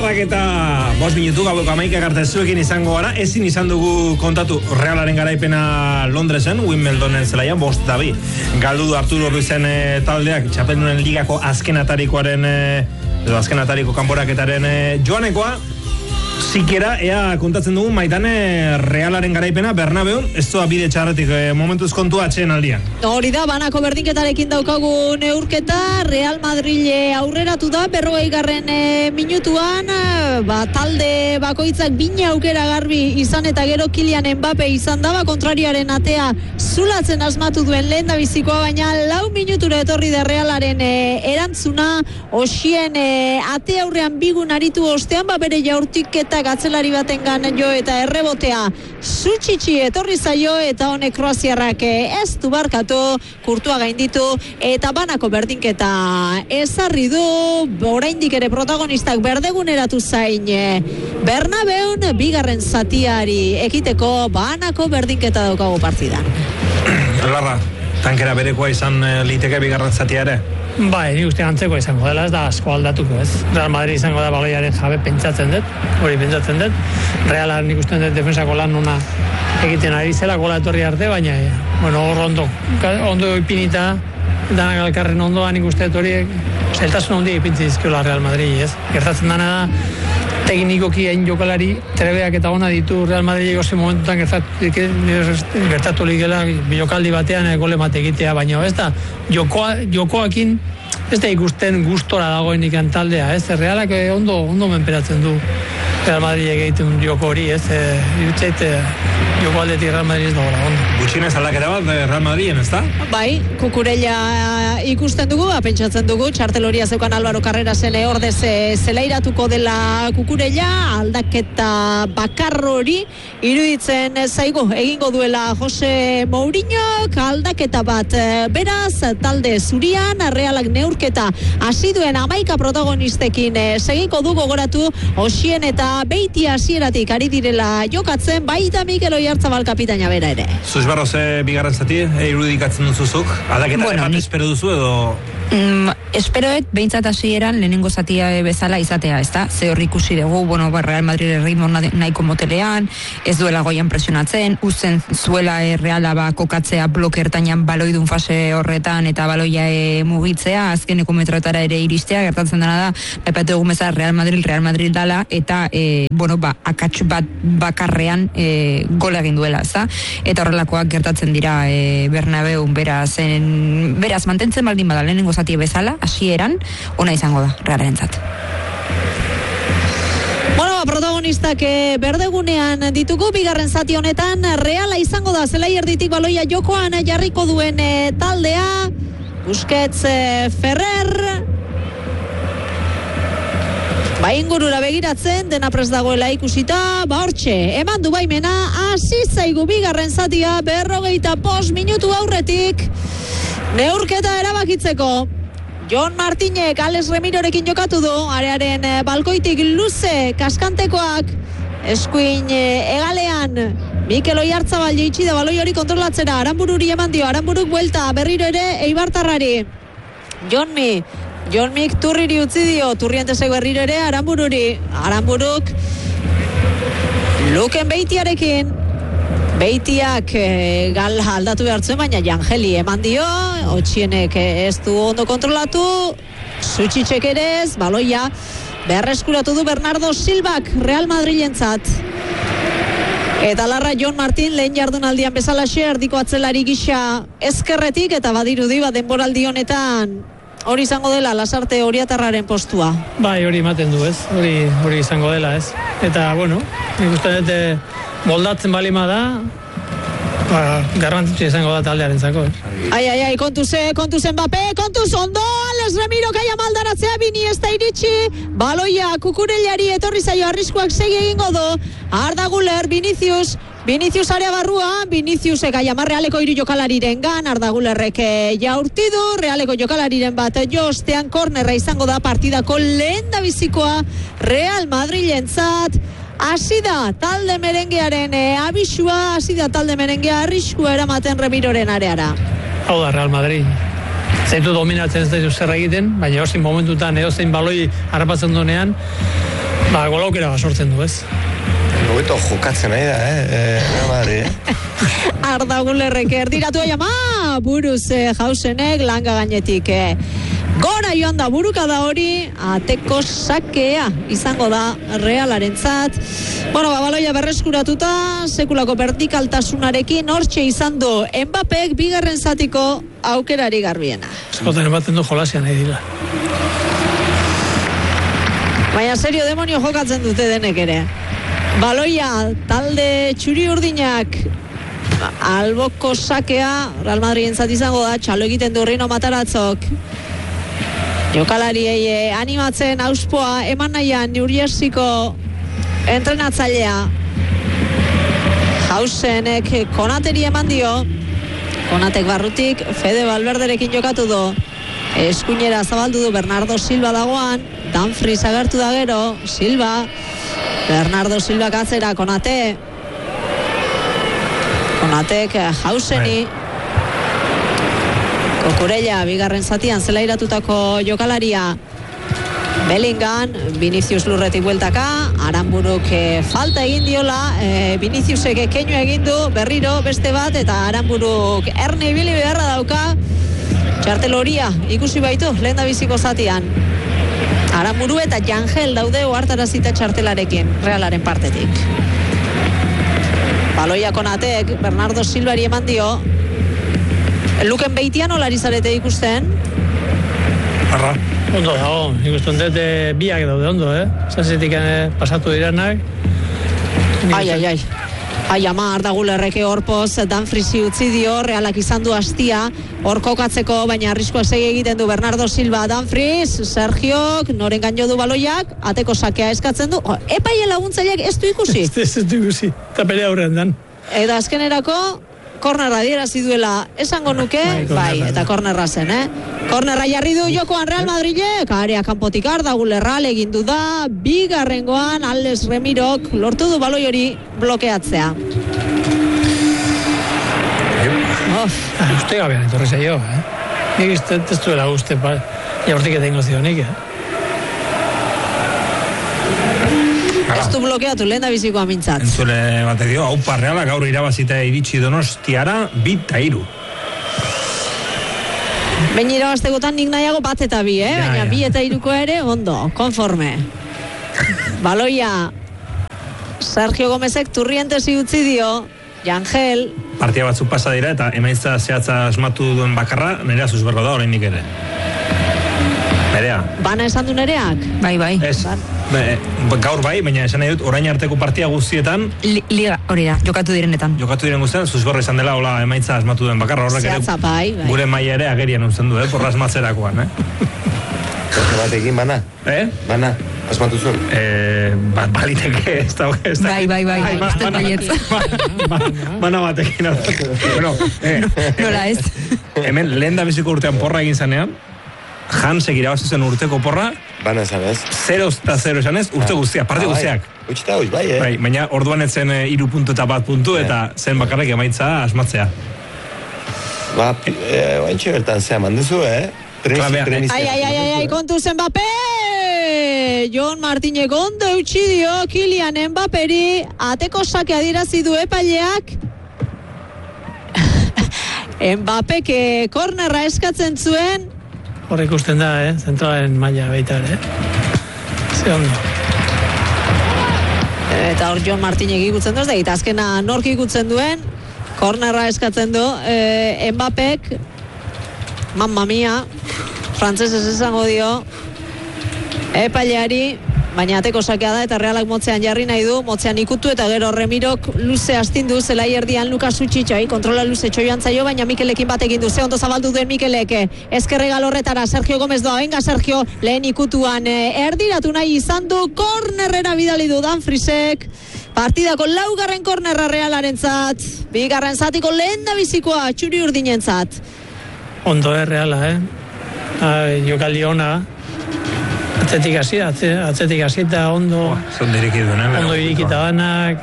Zorrak eta 5 minutu gaueko 11 arte zuekin izango gara. Ezin izan dugu kontatu Realaren garaipena Londresen, Wimbledonen zelaian 5-2. Galdu du Arturo Ruizen taldeak txapeldunen ligako azken atarikoaren edo azken atariko kanporaketaren joanekoa. Sikiera, ea kontatzen dugu Maitane Realaren garaipena Bernabeun, ez doa bide txarretik momentuz kontua atxeen aldian. Hori da, banako berdinketarekin daukagu neurketa, Real Madrid aurreratu da, 40. minutuan, talde bakoitzak bina aukera garbi izan eta gero Kylian Mbappe izan da, kontrariaren atea zulatzen asmatu duen lehen da bizikoa, baina 4 minutura etorri da Realaren erantzuna, osien ate aurrean bigun aritu ostean, bere jaurtik eta gatzelari batengan jo eta errebotea Zutxitxi etorri zaio eta honek kroaziarrak ez du barkatu, Kurtua gainditu eta banako berdinketa ezarri du, oraindik ere protagonistak berdeguneratu zain Bernabeun bigarren zatiari ekiteko banako berdinketa daukagu partidan. Larra, tankera berekoa izan liteke bigarren zatia ere? Bai, ni uste antzeko izango dela, ez da asko aldatuko, ez. Real Madrid izango da baloiaren jabe pentsatzen dut, hori pentsatzen dut. Realar nik uste dut defensako lan ona egiten ari zela, gola etorri arte, baina, hor ondo ipinita, danak alkarren ondoan nik uste dut hori, zeltasun ondia ipintzi dizkiola Real Madrid, ez. Gertatzen dana da, teknikoki hain jokalari trebeak eta ona ditu Real Madrid egozen momentutan gertatu ligela jokaldi batean gole mate egitea, baina ez da jokoakin ez da ikusten gustora dagoenik taldea, ez Realak ondo menperatzen du Real Madrid egiten joko hori, ez irutzeit joko aldetik Real Madrid ez dagoela ondo. Gutxinez aldaketa bat Real Madriden, ez da? Bai, Kukurella ikusten dugu, pentsatzen dugu, txartel horia zeukan Álvaro Carrerasen ordez zelairatuko dela Kukurella, aldaketa bakar hori iruditzen zaigu egingo duela Jose Mourinhok, aldaketa bat beraz, talde zurian, Realak neurketa hasi duen 11 protagonistekin segiko du, gogoratu Osien eta Beiti hasieratik ari direla jokatzen, baita Mikel Oyarzabal kapitaina bera ere. Zuzbarro ze bigarren zati, irudikatzen duzuzuk? Aldaketa bat espero duzu edo? Esperoet, behintzat hasieran lehenengo zatia bezala izatea, ez da? Ze hor ikusi dugu, Real Madrid ritmo nahiko motelean, ez duela goian presionatzen, usten zuela Reala kokatzea bloke ertainan baloidun fase horretan eta baloia mugitzea, azkeneko metroetara ere iristea, gertatzen dena da, epatu egun bezala Real Madrid dala, eta akats bat bakarrean gola egin duela, ez da? Eta horrelakoak gertatzen dira Bernabeun, beraz mantentzen baldin bada lehenengo zati bezala, hasieran ona izango da Realarentzat. Protagonistak berdegunean ditugu, bigarren zati honetan Reala izango da, zelai erditik baloia jokoan jarriko duen taldea, Busquets, Ferrer, ingurura begiratzen, dena prest dagoela ikusita, hortxe, eman du baimena, hasi zaigu bigarren zatia, 45 minutu aurretik, neurketa erabakitzeko. Jon Martinek Alex Remirorekin jokatu du, arearen balkoitik luze kaskantekoak, eskuin egalean, Mikel Oyarzabal jaitsi da baloi hori kontrolatzera, Aranbururi eman dio, Aranburuk buelta, berriro ere Eibartarrari, Jonmik Turriri utzi dio, Turriente zego berriro ere Aranbururi, Aranburuk Luken Beitiarekin, Beitiak gal aldatu behartzen, baina Jangeli eman dio, Otxienek ez du ondo kontrolatu, Zutxitxek ere ez, baloia berreskuratu du Bernardo Silbak Real Madrilentzat. Eta larra Jon Martin lehen jardunaldian bezalaxe erdiko atzelari gisa ezkerretik, eta badirudi denboraldi honetan hori izango dela Lasarte Oriatarraren postua. Bai, hori ematen du, ez? Hori izango dela, ez? Eta, nik uste dut moldatzen balima da, garrantzitsu izango da taldearen zako. Ai, kontuz Mbappe, kontuz ondo, Alex Remiro kaia maldaratzea, Bini ez da iritsi, baloia Kukurellari etorri zaio, arriskuak segi egingo du, Arda Güler, Vinicius area barruan, Vinicius gaia Realeko hiru jokalariren gan, Arda Gülerrek jaurti du, Realeko jokalariren bat jostean, kornerra izango da partidako lehen da bizikoa Real Madrilentzat. Hasi da talde merengearen abisua, hasi da talde merengea arriskua eramaten Remiroren areara. Hau da Real Madrid. Zaitu dominatzen ez da zer egiten, baina edozein momentutan, edozein baloi harrapatzen duenean, Golaukera sortzen du, ez? Hobeto jokatzen nahi da, Madri, Arda Gulerrek erdiratu ama, buruz Jausenek langa gainetik. Gora joan da burukada hori, ateko sakea izango da Realarentzat. Bueno, baloia berreskuratuta, sekulako vertikaltasunarekin hortxe izan du Mbappek bigarren zatiko aukerari garbiena. Eskoten ematen du jolasian nahi dira. Baina serio demonio jokatzen dute denek ere. Baloia talde txuri urdinak alboko sakea Real Madridentzat izango da, txalo egiten du Rino Mataratzok. Jokalariei animatzen auspoa eman nahian Uriasiko entrenatzailea. Jausenek Konateri eman dio. Konatek barrutik Fede Valverderekin jokatu du. Eskuinera zabaldu du Bernardo Silva dagoan. Danfries agertu da gero. Silva. Bernardo Silva katzera, Konate. Konatek Jauseni. Kokurella, bigarren zatian zelairatutako jokalaria. Bellingham, Vinicius lurretik bueltaka, Aranburuk falta egin diola, Viniciusek keinu egin du, berriro beste bat, eta Aranburuk erne ibili beharra dauka, txartel horia ikusi baitu, lehen da biziko zatian. Aranburu eta Jangel daude ohartarazita txartelarekin, Realaren partetik. Baloia Konatek, Bernardo Silvari eman dio, Luken Beitian olari zarete ikusten? Arra. Ondo dago, ikusten dut biak daude ondo, Zazetik pasatu diranak. Ai, ama, Arda Gulerreke horpoz, Danfriesi utzi dio, Realak izan du hastia, hor kokatzeko, baina arriskoa segi egiten du Bernardo Silva. Danfries, Sergiok, noren gaino du baloiak, ateko sakea eskatzen du. Epaile laguntzaileak ez du ikusi? Ez du ikusi, eta pere aurrean dan. Eta azkenerako, kornerra dierazi duela, esango nuke, bai, eta kornerra zen, Kornerra jarri du jokoan Real Madrilek, area kanpotik Arda Gulerra egin du da, bigarrengoan Alex Remirok lortu du baloi hori blokeatzea. Uste gabean etorri zaio, Nik ez duela uste, jaurtik etengo zionik, Ez du blokeatu lehen da bizikoa mintzat. Entzule bate dio, haupa Reala gaur irabazita iritsi Donostiara 2-3. Behin irabaztekotan nik nahiago bat eta bi, baina 2 eta 3 ere, ondo, konforme. Baloia, Sergio Gomezek Turrientesi utzi dio, Jangel. Partia batzu pasa dira eta emaitza zehatza asmatu duen bakarra, Nerea Susberro da oraindik ere. Nerea. Bana esan du Nereak? Bai. Ez, gaur bai, baina esan nahi dut, orain arteko partia guztietan Liga, hori da, jokatu direnetan guztietan, Susberro izan dela, hola, emaitza asmatu duen bakarra, horrek zehatza, bai. Gure maila ere agerian uzten du, porra asmatzerakoan, Batekin, bana? Bana, asmatu zuen? Baliteke, ez da. Bai, uste baietz. Bana batekin. Nola ez? Hemen, lehen da biziko urtean porra egin zanean, Hansek irabazizen urteko porra, bana esan ez? 0-0 esan ez, urte guztiak, parte guztiak. Utxita bai, Bai, baina orduan etzen 3 puntu eta 1 puntu, eta zen bakarrik emaitza asmatzea. Oantxe bertan zea manduzu, Ai, kontu zen Mbappé! Jon Martinek ondo eutxi dio Kylian Mbapperi, ateko sake adierazi du epaileak. Mbappek kornerra eskatzen zuen. Hor ikusten da, zentralen maila baita, Ze ondo. Eta hor Jon Martinek ikutzen du, ez da, eta azkena nork ikutzen duen, kornerra eskatzen du, Mbappek, mamma mia, frantzesez esango dio, epaileari, baina ateko sakea da, eta Realak motzean jarri nahi du, motzean ikutu, eta gero Remirok luze astindu, zelai erdian Lukas Utxitxoi, kontrola luze txoioan zaio, baina Mikelekin batekin du, ze ondo zabaldu duen Mikelek, eskerregal horretara, Sergio Gomez doa, venga Sergio, lehen ikutuan, erdiratu nahi izan du, kornerrera bidali du Danfriesek, partidako 4. kornerra Realarentzat, 2. zatiko lehen da bizikoa, txuri urdinentzat. Ondo Reala, jokaldi ona, atzetik hasi eta ondo irikita banak,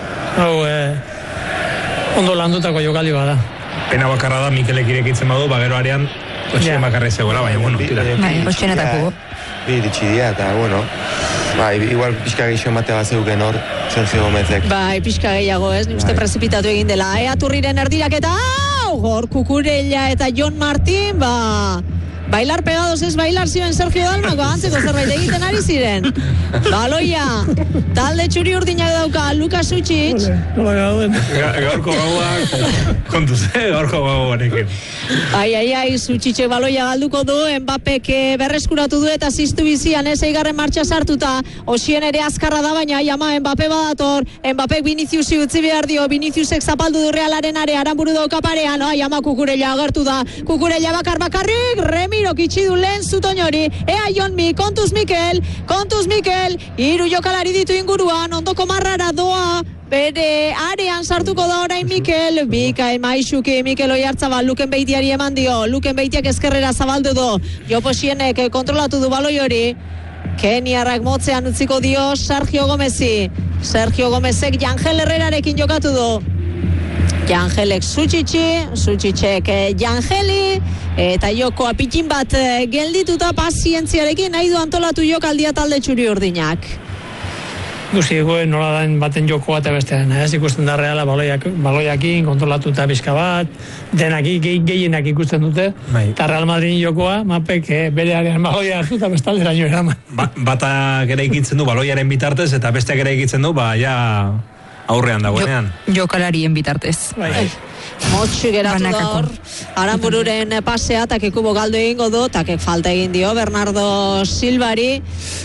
ondo landutako jokaldi bada. Pena bakarra da, Mikelek irekitzen badu, gero arean, otxien bakarra zegoela, baina, bueno, tira. Bai, otxienetako. Iritsi dira, eta, bueno, Bai, igual pixka gehiago ematea bat zeuken hor, Sergio Gomezek. Bai, pixka gehiago ez, nik uste prezipitatu egin dela. Aturriren erdirak eta hor Kukurella eta Jon Martin, bailar pegados ez bailar zioen Sergio Dalmako, antzeko zerbait egiten ari ziren. Baloia, talde txuri urdinak dauka, Lukas Sučić. Gaurko gauak, kontuz, gaurko gauarekin. Ai, Sučićek baloia galduko du, Mbappek berreskuratu du eta ziztu bizian, eigarren martxa sartuta, Osien ere azkarra da, baina ama Mbappe badator, Mbappek Viniciusi utzi behar dio, Viniciusek zapaldu du Realaren are, Aranburu dauka parean, ama Kukurella agertu da, Kukurella bakarrik, Remiro kitxidu lehen zutoinori, Jonmi, kontuz Mikel, hiru jokalari ditu inguruan, ondoko marrara doa, bere arean sartuko da orain Mikel, Bikain Maixuki, Mikel Oiartzabal, Luken Beitiari eman dio, Luken Beitiak ezkerrera zabaldu du, Joposienek kontrolatu du baloi hori, Keniarrak motzean utziko dio Sergio Gomezi, Sergio Gomezek Jangel Herrerarekin jokatu du, Jangelek Sučićek Jangeli, eta joko apitin bat geldituta pazientziarekin nahi du antolatu jokaldia talde txuri urdinak. Ikusi nola den baten joko bat bestean, ikusten da Reala baloiakin, kontrolatuta pixka bat, denak gehienak ikusten dute, eta Real Madridin jokoa, Mapek berearen baloia hartu eta bestaldera nio eraman. Batak ere ikitzen du baloiaren bitartez, eta besteak ere ikitzen du, ja aurrean dagoenean. Jokalarien bitartez. Motxu geratu da hor, Aranbururen pasea, takek kubo galdu egingo du, takek falta egin dio Bernardo Silvari,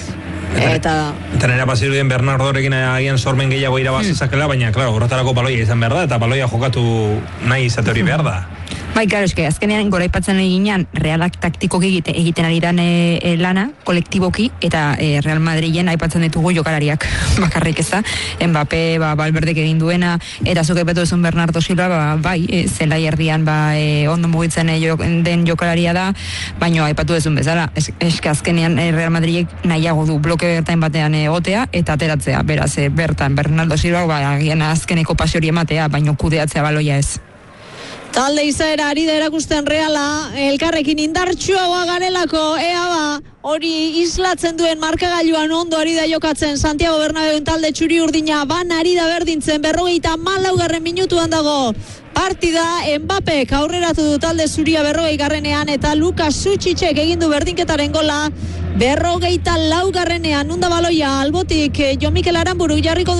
eta nera pasirudien Bernardorekin agian sormen gehiago irabazizakela, baina, klaro, horretarako baloia izan behar da, eta baloia jokatu nahi izate hori behar da. Bai, claro, eske azkenean goraipatzen eginean Realak taktikoki egiten ari dan lana, kolektiboki, eta Real Madrilen aipatzen ditugu jokalariak bakarrik eza, Mbappe, Valverdek egin duena, eta zuk aipatu duzun Bernardo Silva, zelai erdian ondo mugitzen den jokalaria da, baina aipatu duzun bezala, eske azkenean Real Madrilek nahiago du bloke bertain batean egotea, eta ateratzea, beraz, bertan Bernardo Silva, agian azkeneko pasiori ematea, baina kudeatzea baloia ez. Talde izaera ari da erakusten Reala, elkarrekin indartsuagoa garelako, hori islatzen duen markagailuan ondo ari da jokatzen Santiago Bernabeun talde txuri urdina, ari da berdintzen, 54. minutuan dago partida, Mbappek aurreratu du talde zuria 40. eta Lukas Sučićek egin du berdinketaren gola 54. nunda baloia albotik, Jon Mikel Aranburu jarriko